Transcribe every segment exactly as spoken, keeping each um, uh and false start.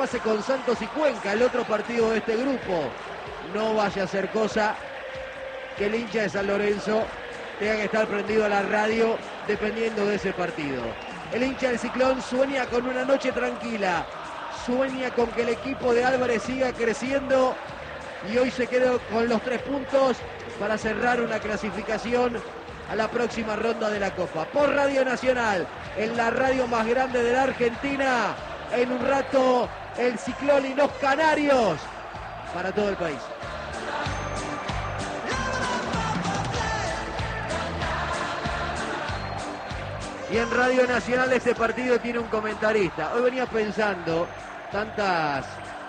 pase con Santos y Cuenca, el otro partido de este grupo. No vaya a ser cosa que el hincha de San Lorenzo tenga que estar prendido a la radio dependiendo de ese partido. El hincha del Ciclón sueña con una noche tranquila, sueña con que el equipo de Álvarez siga creciendo y hoy se quedó con los tres puntos para cerrar una clasificación a la próxima ronda de la Copa. Por Radio Nacional, en la radio más grande de la Argentina, en un rato el Ciclón y los Canarios para todo el país. Y en Radio Nacional este partido tiene un comentarista. Hoy venía pensando, tantas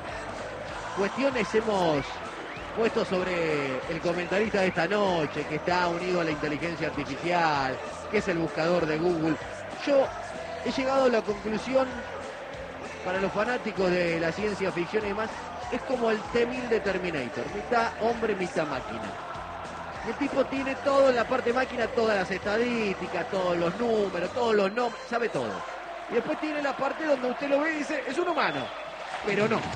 cuestiones hemos puesto sobre el comentarista de esta noche, que está unido a la inteligencia artificial, que es el buscador de Google. Yo he llegado a la conclusión, para los fanáticos de la ciencia ficción y demás, es como el T mil de Terminator, mitad hombre, mitad máquina. El tipo tiene todo en la parte máquina, todas las estadísticas, todos los números, todos los nombres, sabe todo. Y después tiene la parte donde usted lo ve y dice, es un humano, pero no,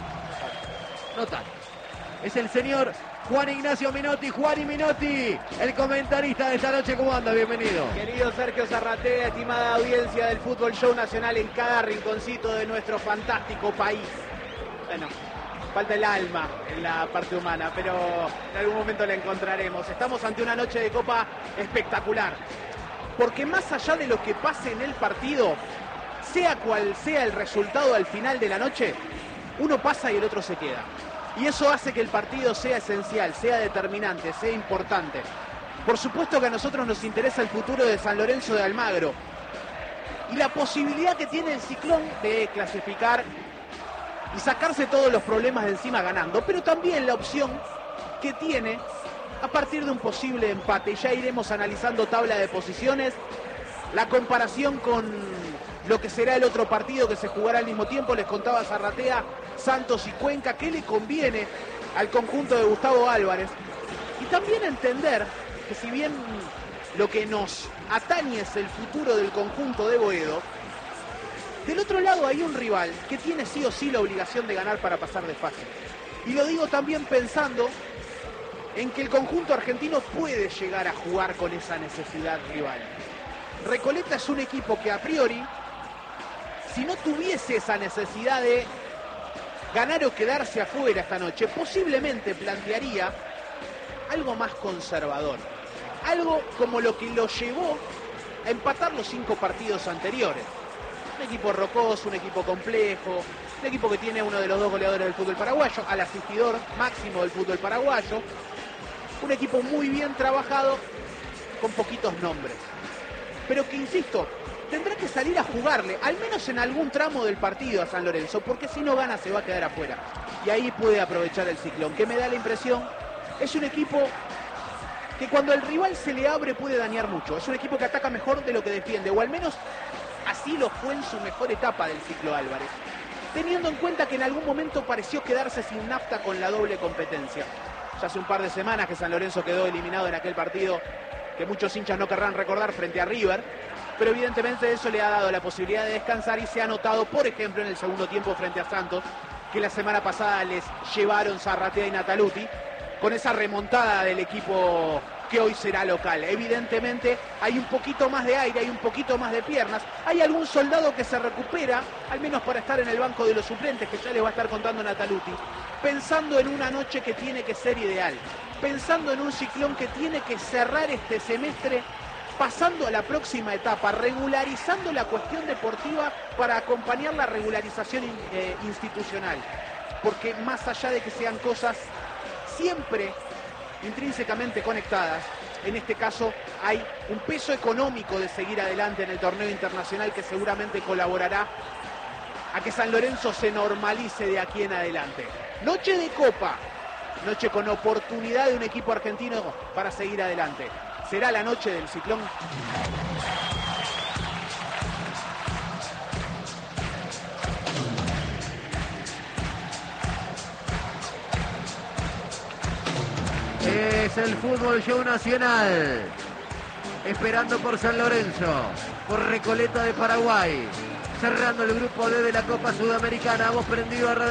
no tanto. Es el señor Juan Ignacio Minotti, Juan y Minotti, el comentarista de esta noche. ¿Cómo anda? Bienvenido. Querido Sergio Zarratea, estimada audiencia del Fútbol Show Nacional en cada rinconcito de nuestro fantástico país. Bueno, falta el alma en la parte humana, pero en algún momento la encontraremos. Estamos ante una noche de Copa espectacular, porque más allá de lo que pase en el partido, sea cual sea el resultado al final de la noche, uno pasa y el otro se queda. Y eso hace que el partido sea esencial, sea determinante, sea importante. Por supuesto que a nosotros nos interesa el futuro de San Lorenzo de Almagro y la posibilidad que tiene el Ciclón de clasificar y sacarse todos los problemas de encima ganando, pero también la opción que tiene a partir de un posible empate. Ya iremos analizando tabla de posiciones, la comparación con lo que será el otro partido que se jugará al mismo tiempo. Les contaba Zarratea, Santos y Cuenca, qué le conviene al conjunto de Gustavo Álvarez. Y también entender que si bien lo que nos atañe es el futuro del conjunto de Boedo, del otro lado hay un rival que tiene sí o sí la obligación de ganar para pasar de fase. Y lo digo también pensando en que el conjunto argentino puede llegar a jugar con esa necesidad rival. Recoleta es un equipo que a priori, si no tuviese esa necesidad de ganar o quedarse afuera esta noche, posiblemente plantearía algo más conservador. Algo como lo que lo llevó a empatar los cinco partidos anteriores. Un equipo rocoso, un equipo complejo, un equipo que tiene uno de los dos goleadores del fútbol paraguayo, al asistidor máximo del fútbol paraguayo. Un equipo muy bien trabajado, con poquitos nombres. Pero que, insisto, tendrá que salir a jugarle, al menos en algún tramo del partido a San Lorenzo, porque si no gana se va a quedar afuera. Y ahí puede aprovechar el Ciclón, que me da la impresión, es un equipo que cuando el rival se le abre puede dañar mucho. Es un equipo que ataca mejor de lo que defiende, o al menos así lo fue en su mejor etapa del ciclo Álvarez. Teniendo en cuenta que en algún momento pareció quedarse sin nafta con la doble competencia. Ya hace un par de semanas que San Lorenzo quedó eliminado en aquel partido que muchos hinchas no querrán recordar frente a River, pero evidentemente eso le ha dado la posibilidad de descansar y se ha notado, por ejemplo, en el segundo tiempo frente a Santos, que la semana pasada les llevaron Zarratea y Nataluti, con esa remontada del equipo que hoy será local. Evidentemente hay un poquito más de aire, hay un poquito más de piernas, hay algún soldado que se recupera, al menos para estar en el banco de los suplentes, que ya les va a estar contando Nataluti, pensando en una noche que tiene que ser ideal, pensando en un Ciclón que tiene que cerrar este semestre pasando a la próxima etapa, regularizando la cuestión deportiva para acompañar la regularización eh, institucional. Porque más allá de que sean cosas siempre intrínsecamente conectadas, en este caso hay un peso económico de seguir adelante en el torneo internacional que seguramente colaborará a que San Lorenzo se normalice de aquí en adelante. Noche de Copa, noche con oportunidad de un equipo argentino para seguir adelante. ¿Será la noche del Ciclón? Es el Fútbol Show Nacional, esperando por San Lorenzo, por Recoleta de Paraguay, cerrando el grupo D de la Copa Sudamericana. Vos prendido a Radio